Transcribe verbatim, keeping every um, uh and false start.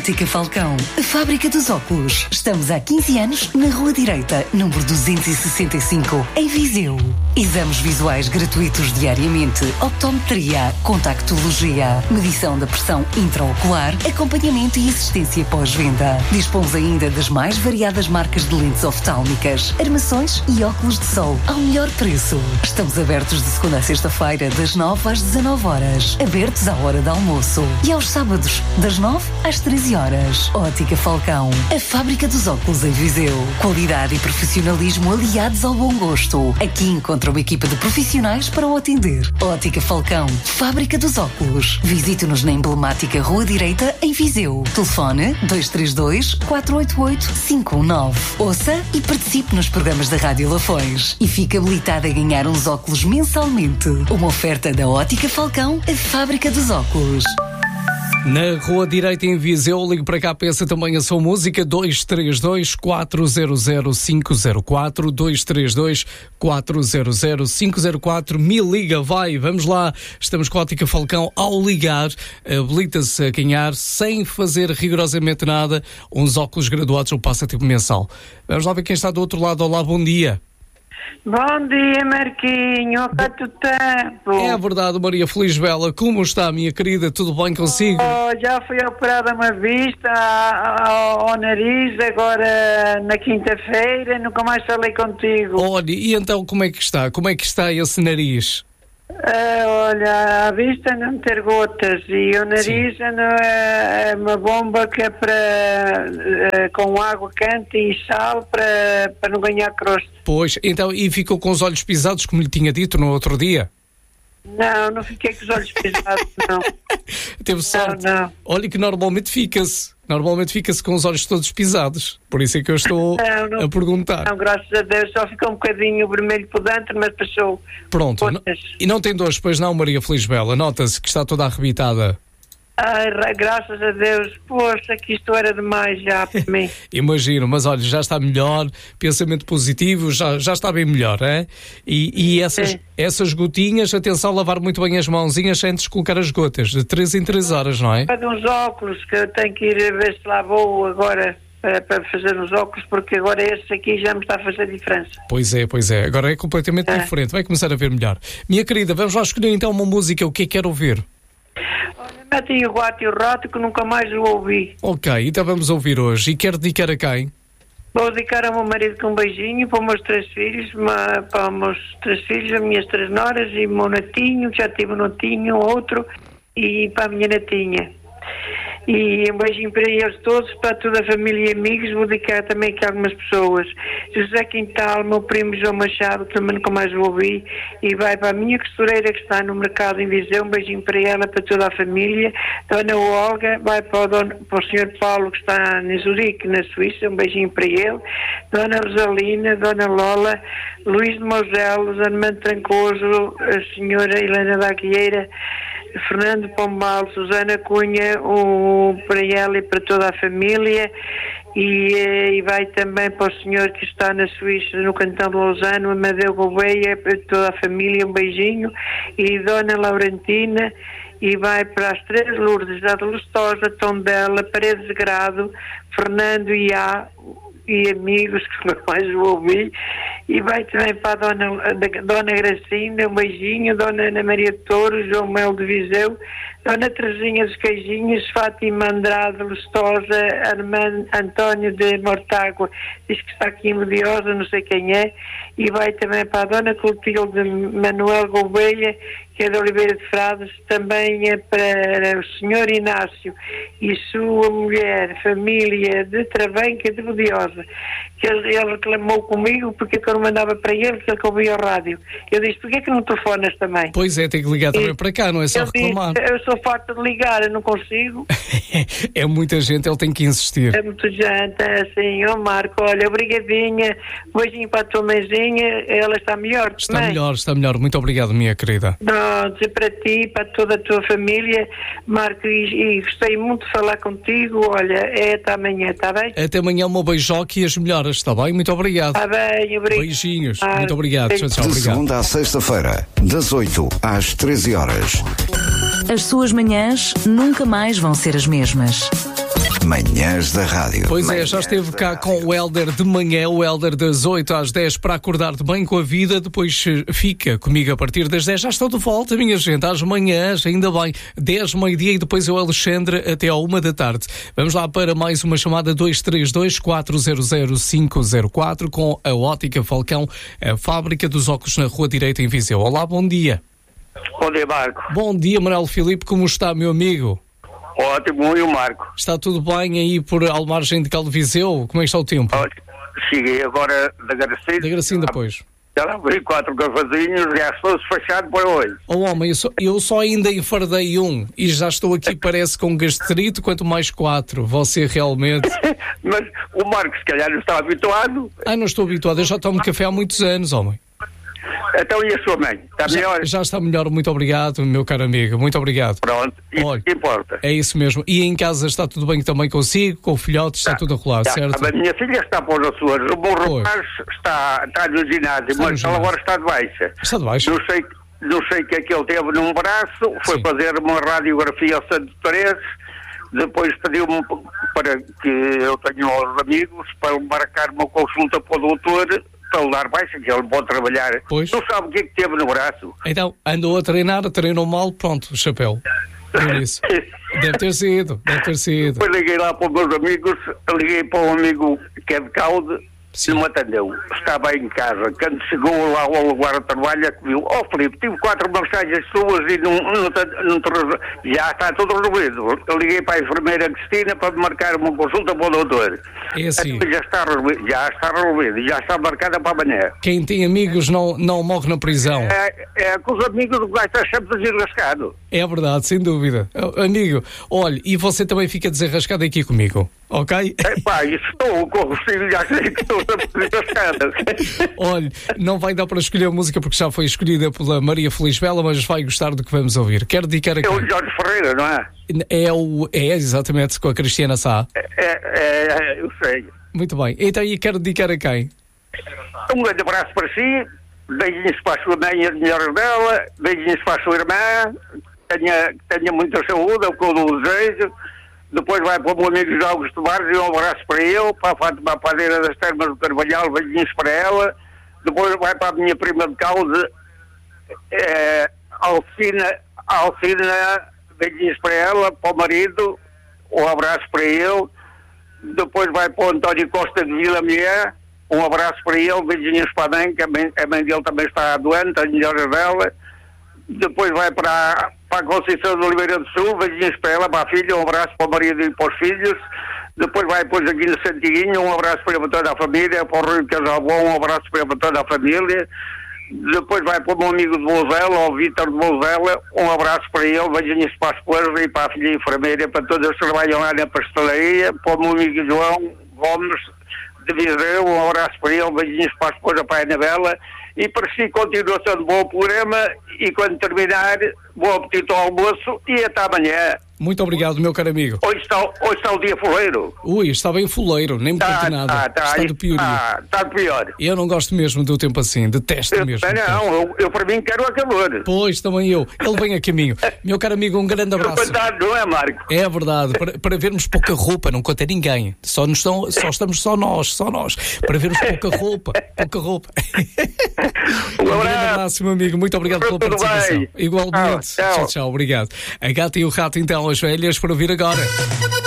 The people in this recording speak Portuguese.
Ótica Falcão, a fábrica dos óculos. Estamos há quinze anos na Rua Direita, número duzentos e sessenta e cinco, em Viseu. Exames visuais gratuitos diariamente, optometria, contactologia, medição da pressão intraocular, acompanhamento e assistência pós-venda. Dispomos ainda das mais variadas marcas de lentes oftálmicas, armações e óculos de sol ao melhor preço. Estamos abertos de segunda a sexta-feira, das nove às dezanove horas. Abertos à hora de almoço. E aos sábados, das nove às treze horas. Ótica Falcão, a fábrica dos óculos em Viseu. Qualidade e profissionalismo aliados ao bom gosto. Aqui encontra uma equipa de profissionais para o atender. Ótica Falcão, fábrica dos óculos. Visite-nos na emblemática Rua Direita, em Viseu. Telefone dois três dois, quatro oito oito, cinco um nove. Ouça e participe nos programas da Rádio Lafões. E fique habilitado a ganhar uns óculos mensalmente. Uma oferta da Ótica Falcão, a fábrica dos óculos. Na Rua Direita em Viseu, ligo para cá, peça também a sua música, dois três dois, quatro zero zero, cinco zero quatro, dois três dois, quatro zero zero, cinco zero quatro, me liga, vai, vamos lá, estamos com a Ótica Falcão. Ao ligar, habilita-se a ganhar, sem fazer rigorosamente nada, uns óculos graduados ou passatempo mensal. Vamos lá ver quem está do outro lado. Olá, bom dia. Bom dia, Marquinho, há quanto tempo? É verdade, Maria Feliz Bela, como está, minha querida? Tudo bem consigo? Oh, já fui operada uma vista ao, ao nariz, agora na quinta-feira, nunca mais falei contigo. Olha, e então como é que está? Como é que está esse nariz? Uh, olha, a vista não ter gotas e o nariz não é, é uma bomba que é para uh, com água quente e sal para, para não ganhar crosta. Pois, então, e ficou com os olhos pisados, como lhe tinha dito no outro dia? Não, não fiquei com os olhos pisados, não. Teve sorte. Não, não. Olha que normalmente fica-se. Normalmente fica-se com os olhos todos pisados. Por isso é que eu estou não, não, a perguntar. Não, graças a Deus, só ficou um bocadinho vermelho por dentro, mas passou. Pronto. Não, e não tem dores, pois não, Maria Feliz Bela? Nota-se que está toda arrebitada. Ai, graças a Deus, poxa, que isto era demais já para mim. Imagino, mas olha, já está melhor, pensamento positivo, já, já está bem melhor, é? E, e essas, essas gotinhas, atenção, lavar muito bem as mãozinhas antes de colocar as gotas, de três em três horas, não é? Para uns óculos, que eu tenho que ir a ver se lá vou agora para, para fazer os óculos, porque agora esse aqui já me está a fazer diferença. Pois é, pois é, agora é completamente é. diferente, vai começar a ver melhor. Minha querida, vamos lá escolher então uma música, o que é que quer ouvir? Olha, mete o gato e o rato que nunca mais o ouvi. Ok, então vamos ouvir hoje. E quer dedicar a quem? Vou dedicar ao meu marido com um beijinho, para os meus três filhos, uma, para os meus três filhos, as minhas três noras e o meu netinho, já tive um netinho, outro, e para a minha netinha. E um beijinho para eles todos, para toda a família e amigos. Vou dedicar também aqui a algumas pessoas. José Quintal, meu primo João Machado, que também nunca mais o ouvi, e vai para a minha costureira que está no mercado em Viseu, um beijinho para ela, para toda a família. Dona Olga, vai para o, dono, para o senhor Paulo, que está em Zurique, na Suíça, um beijinho para ele. Dona Rosalina, Dona Lola, Luís de Moselos, Armando Trancoso, a senhora Helena da Aguieira, Fernando Pombal, Susana Cunha, o, para ela e para toda a família, e, e vai também para o senhor que está na Suíça, no Cantão de Lausanne, Amadeu Gouveia, para toda a família, um beijinho, e Dona Laurentina, e vai para as três Lourdes, da de Lustosa, Tondela, Paredes de Grado, Fernando e A, e amigos que nunca mais o ouvi, e vai também para a Dona, a Dona Gracinda, um beijinho, Dona Ana Maria de Touro, João Mel de Viseu, Dona Teresinha dos Queijinhos, Fátima Andrade Lustosa, Armando António de Mortágua, diz que está aqui em Mediosa, não sei quem é, e vai também para a Dona Clotilde Manuel Gouveia, que é de Oliveira de Frades, também é para o senhor Inácio e sua mulher, família de Travenca de Mediosa, que ele, ele reclamou comigo porque eu não mandava para ele, que ele ouvia a rádio. Eu disse, porquê que não telefonas também? Pois é, tem que ligar também e, para cá, não é só reclamar. Disse, eu sou farta de ligar, eu não consigo. É muita gente, ele tem que insistir. É muito gente, é assim, ó oh Marco, olha, obrigadinha, beijinho para a tua mãezinha, ela está melhor Está também. melhor, está melhor, muito obrigado, minha querida. Não, dizer para ti, para toda a tua família, Marco, e, e gostei muito de falar contigo, olha, é até amanhã, está bem? Até amanhã, uma beijoca e as melhoras, está bem? Muito obrigado. Está bem, obrigado. Beijinhos, ah, muito obrigado. Tchau, tchau, de obrigado. segunda à sexta-feira, das oito às treze horas. As suas manhãs nunca mais vão ser as mesmas. Manhãs da Rádio. Pois é, Manhãs já esteve da cá Rádio. com o Hélder de manhã, o Hélder das oito às dez para acordar-te bem com a vida, depois fica comigo a partir das dez. Já estou de volta, minha gente, às manhãs, ainda bem, dez, meio-dia e depois o Alexandre até à uma da tarde. Vamos lá para mais uma chamada dois três dois, quatro zero zero, cinco zero quatro com a Ótica Falcão, a fábrica dos óculos na Rua Direita em Viseu. Olá, bom dia. Bom dia, Marco. Bom dia, Manuel Filipe, como está, meu amigo? Ótimo, e o Marco? Está tudo bem aí por Almargem de Calviseu? Como é que está o tempo? Olha, cheguei agora da Gracinda. Da Gracinda, pois. Já lá abri quatro cavazinhos, já estou fechado para hoje. Oh, homem, eu só, eu só ainda enfardei um e já estou aqui, parece, com gastrite, quanto mais quatro. Você realmente... Mas o Marco, se calhar, não está habituado. Ah, não estou habituado, eu já tomo café há muitos anos, homem. Então, e a sua mãe? Está melhor? Já, já está melhor, muito obrigado, meu caro amigo, muito obrigado. Pronto, isso Olha, que importa. É isso mesmo. E em casa está tudo bem também consigo, com o filhote, está Já, tudo a rolar, já. certo? A minha filha está por as suas. O meu Pois. rapaz está, está no ginásio, Está no mas ginásio. ele agora está de baixa. Está de baixo? Não sei, não sei o que é que ele teve num braço, foi Sim. fazer uma radiografia ao Santo Teresa, depois pediu-me para que eu tenha aos amigos para marcar uma consulta para o doutor, para ele dar baixa, que ele pode trabalhar. Pois. Não sabe o que é que teve no braço. Então, andou a treinar, treinou mal, pronto, chapéu. Por isso. Deve ter sido, deve ter sido. Depois liguei lá para os meus amigos, liguei para um amigo que é de Calde, Sim. não me atendeu. Estava em casa. Quando chegou lá ao lugar de trabalho, é que viu: ó, oh, Filipe, tive quatro mensagens suas e não, não, te- não te resol- já está tudo resolvido. Eu liguei para a enfermeira Cristina para marcar uma consulta para o doutor. É assim. Então, já está resolvido, já está resolvido, já está marcada para amanhã. Quem tem amigos não, não morre na prisão. É, é com os amigos do gajo está sempre desenrascado. É verdade, sem dúvida. Oh, amigo, olha, e você também fica desenrascado aqui comigo, ok? É pá, isso estou com o filho, já sei que estou sempre desenrascado. Olha, não vai dar para escolher a música porque já foi escolhida pela Maria Feliz Bela, mas vai gostar do que vamos ouvir. Quero dedicar É aqui. o Jorge Ferreira, não é? É, o, é exatamente com a Cristiana Sá. É, é, eu sei. Muito bem. Então, e quero dedicar a quem? Um grande abraço para si, beijinhos para a sua mãe e as melhores dela, beijinhos para a sua irmã, tenha, tenha muita saúde, é o que eu desejo. Depois vai para o meu amigo João Augusto Barros e um abraço para ele, para a Fátima Padeira das Termas do Carvalhal, beijinhos para ela. Depois vai para a minha prima de causa, é, Alcina, Alcina, beijinhos para ela, para o marido, um abraço para ele. Depois vai para o António Costa de Vila Mulher, um abraço para ele, beijinhos para a mãe, que a mãe, a mãe dele também está doente, as melhores dela. Depois vai para, a- para a Conceição de Oliveira do Sul, beijinhos para ela, para a filha, um abraço para o marido e para os filhos. Depois vai depois aqui no Santiguinho, um abraço para ele, para toda a família, para o Rui Casalbon, um abraço para ele, para toda a família. Depois vai para o meu amigo de Bolzela, o Vítor de Bolzela, um abraço para ele, beijinhos para a esposa e para a filha enfermeira, para todos que trabalham lá na pastelaria, para o meu amigo João Gomes de Viseu, um abraço para ele, beijinhos para a esposa, para a Anabela, e para si continuação de bom programa, e quando terminar, bom apetite ao almoço e até amanhã. Muito obrigado, meu caro amigo. Hoje está, hoje está o dia fuleiro. Ui, está bem fuleiro, nem me conta nada. está de pioria. Está, está de pior. Eu não gosto mesmo do tempo assim, detesto Eu, mesmo. não, eu, eu para mim quero a calor. Pois, também eu. Ele vem a caminho. Meu caro amigo, um grande abraço. Coitado, não é, Marco? É verdade, para, para vermos pouca roupa, não conta ninguém. Só, nos estão, só estamos só nós, só nós. Para vermos pouca roupa, pouca roupa. Um Um grande abraço. abraço, meu amigo. Muito obrigado pela Tudo participação. bem. Igualmente. Tchau, tchau. Tchau, tchau. Obrigado. A gata e o rato, então, as velhas, para ouvir agora.